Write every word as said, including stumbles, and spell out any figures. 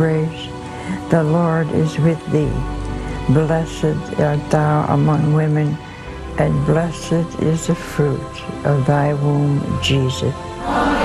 grace. The Lord is with thee. Blessed art thou among women, and blessed is the fruit of thy womb, Jesus.